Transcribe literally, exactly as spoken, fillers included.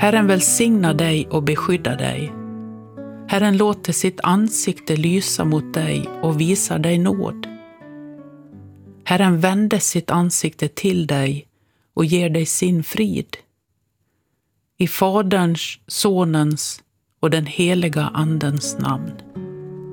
Herren välsigna dig och beskydda dig. Herren låter sitt ansikte lysa mot dig och visar dig nåd. Herren vände sitt ansikte till dig och ger dig sin frid. I Faderns, Sonens och den heliga Andens namn.